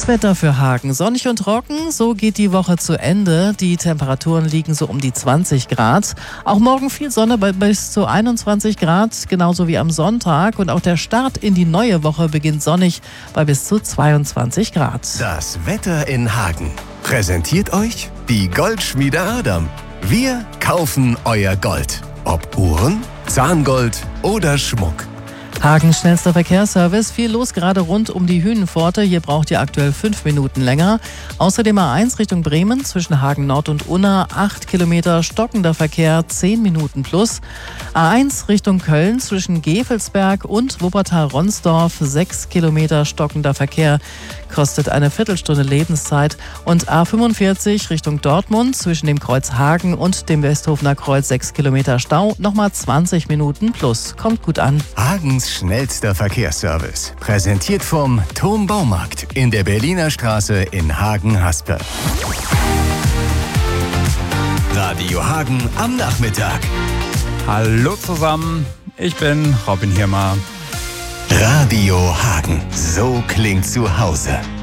Das Wetter für Hagen. Sonnig und trocken, so geht die Woche zu Ende. Die Temperaturen liegen so um die 20 Grad. Auch morgen viel Sonne bei bis zu 21 Grad, genauso wie am Sonntag. Und auch der Start in die neue Woche beginnt sonnig bei bis zu 22 Grad. Das Wetter in Hagen präsentiert euch die Goldschmiede Adam. Wir kaufen euer Gold. Ob Uhren, Zahngold oder Schmuck. Hagens schnellster Verkehrsservice. Viel los gerade rund um die Hünenpforte. Hier braucht ihr aktuell 5 Minuten länger. Außerdem A1 Richtung Bremen zwischen Hagen Nord und Unna 8 Kilometer stockender Verkehr, 10 Minuten plus. A1 Richtung Köln zwischen Gevelsberg und Wuppertal-Ronsdorf 6 Kilometer stockender Verkehr, kostet eine Viertelstunde Lebenszeit. Und A45 Richtung Dortmund zwischen dem Kreuz Hagen und dem Westhofener Kreuz 6 Kilometer Stau, nochmal 20 Minuten plus. Kommt gut an. Hagens schnellster Verkehrsservice. Präsentiert vom Thom Baumarkt in der Berliner Straße in Hagen-Haspe. Radio Hagen am Nachmittag. Hallo zusammen, ich bin Robin Hirmer. Radio Hagen. So klingt zu Hause.